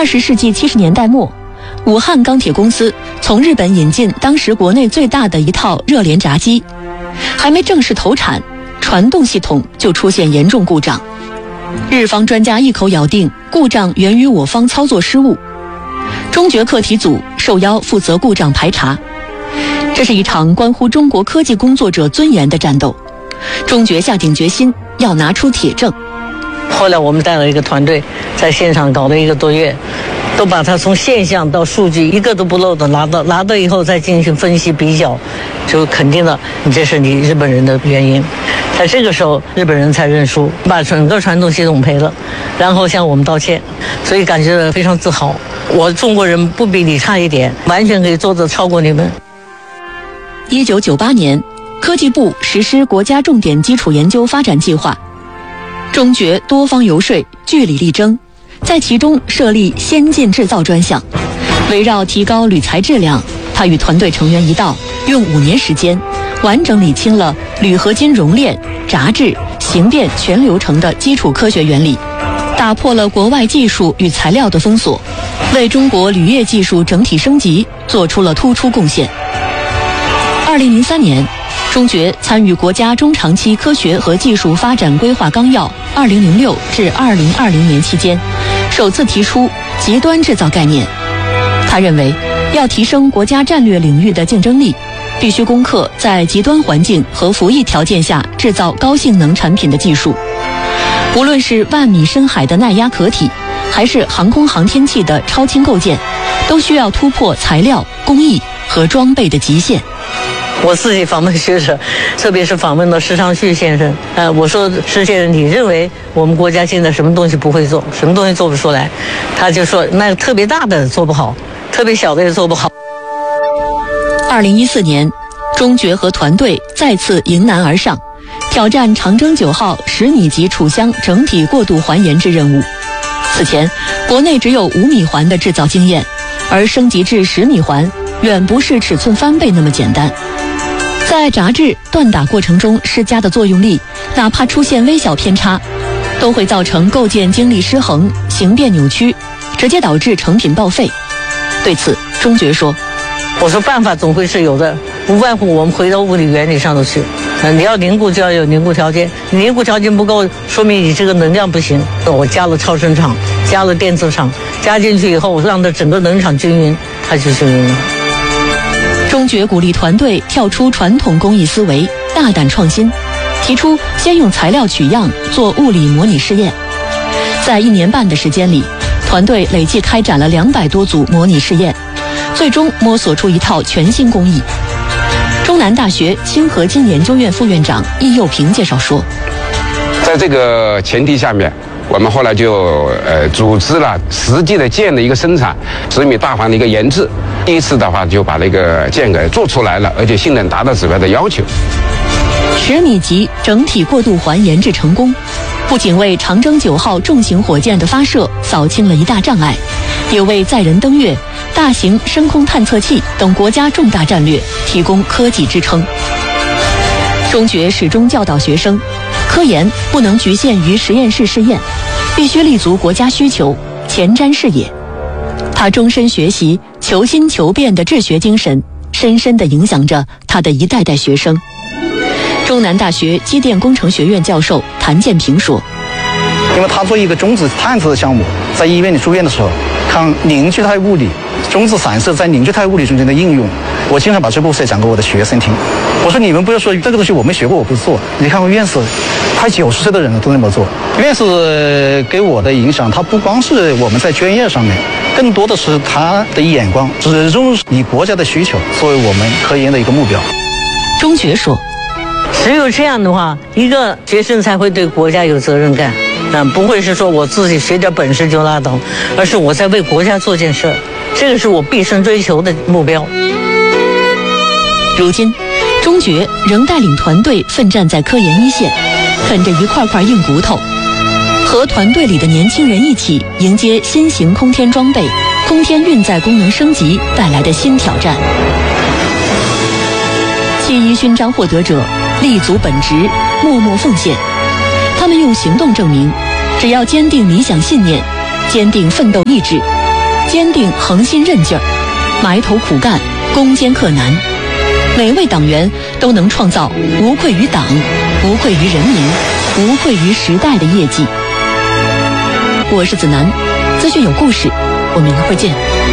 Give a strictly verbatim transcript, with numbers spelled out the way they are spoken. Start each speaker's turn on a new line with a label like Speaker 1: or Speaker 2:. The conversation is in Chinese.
Speaker 1: 二十世纪七十年代末，武汉钢铁公司从日本引进当时国内最大的一套热联闸机，还没正式投产，传动系统就出现严重故障。日方专家一口咬定故障源于我方操作失误，中决课题组受邀负责故障排查。这是一场关乎中国科技工作者尊严的战斗，中决下定决心要拿出铁证。
Speaker 2: 后来我们带了一个团队，在现场搞了一个多月，都把它从现象到数据一个都不漏的拿到，拿到以后再进行分析比较，就肯定了这是你日本人的原因。在这个时候，日本人才认输，把整个传动系统赔了，然后向我们道歉，所以感觉非常自豪。我中国人不比你差一点，完全可以做得超过你们。
Speaker 1: 一九九八年，科技部实施国家重点基础研究发展计划，中决多方游说，据理力争，在其中设立先进制造专项。围绕提高铝材质量，他与团队成员一道，用五年时间，完整理清了铝合金熔炼、炸制、形变全流程的基础科学原理，打破了国外技术与材料的封锁，为中国铝业技术整体升级做出了突出贡献。二零零三年，中决参与国家中长期科学和技术发展规划纲要二零零六至二零二零年期间，首次提出极端制造概念。他认为，要提升国家战略领域的竞争力，必须攻克在极端环境和服役条件下制造高性能产品的技术。无论是万米深海的耐压壳体，还是航空航天器的超轻构件，都需要突破材料、工艺和装备的极限。
Speaker 2: 我自己访问学者，特别是访问了石昌旭先生，呃，我说石先生，你认为我们国家现在什么东西不会做，什么东西做不出来？他就说，那个特别大的做不好，特别小的也做不好。
Speaker 1: 二零一四年，中决和团队再次迎难而上，挑战长征九号十米级储箱整体过渡环研制任务。此前，国内只有五米环的制造经验，而升级至十米环，远不是尺寸翻倍那么简单。在炸制、锻打过程中施加的作用力，哪怕出现微小偏差，都会造成构件晶力失衡、形变扭曲，直接导致成品报废。对此，中决说：“
Speaker 2: 我说办法总会是有的，无外乎我们回到物理原理上头去。呃，你要凝固就要有凝固条件，你凝固条件不够，说明你这个能量不行。我加了超声场，加了电磁场，加进去以后，让它整个能场均匀，它就均匀了。”
Speaker 1: 中决鼓励团队跳出传统工艺思维，大胆创新，提出先用材料取样做物理模拟试验。在一年半的时间里，团队累计开展了两百多组模拟试验，最终摸索出一套全新工艺。中南大学氢合金研究院副院长易佑平介绍说：“
Speaker 3: 在这个前提下面，我们后来就呃组织了实际的件的一个生产，十米大环的一个研制。第一次的话就把那个件给做出来了，而且性能达到指标的要求。
Speaker 1: 十米级整体过渡环研制成功，不仅为长征九号重型火箭的发射扫清了一大障碍，也为载人登月、大型深空探测器等国家重大战略提供科技支撑。中决始终教导学生，科研不能局限于实验室试验，必须立足国家需求，前瞻视野。他终身学习、求新求变的治学精神，深深地影响着他的一代代学生。中南大学机电工程学院教授谭建平说：“
Speaker 4: 因为他做一个中子探测的项目，在医院里住院的时候，看凝聚态物理、中子散射在凝聚态物理中间的应用，我经常把这部分讲给我的学生听。我说你们不要说这个东西我没学过，我不做。你看我院士，快九十岁的人了都那么做。院士给我的影响，他不光是我们在专业上面，更多的是他的眼光，始终以国家的需求作为我们科研的一个目标。”
Speaker 1: 中决说：“
Speaker 2: 只有这样的话，一个学生才会对国家有责任感，啊，不会是说我自己学点本事就拉倒，而是我在为国家做件事儿，这个是我毕生追求的目标。”
Speaker 1: 如今，中决仍带领团队奋战在科研一线，啃着一块块硬骨头，和团队里的年轻人一起迎接新型空天装备、空天运载功能升级带来的新挑战。七一勋章获得者立足本职，默默奉献，他们用行动证明，只要坚定理想信念，坚定奋斗意志， 坚定恒心韧劲儿，埋头苦干，攻坚克难。每位党员都能创造无愧于党、无愧于人民、无愧于时代的业绩。我是子楠，资讯有故事，我们明天会见。